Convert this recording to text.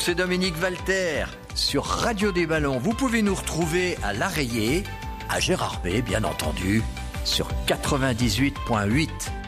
c'est Dominique Walter sur Radio des Ballons. Vous pouvez nous retrouver à l'Arreillé, à Gérardmer, bien entendu, sur 98.8.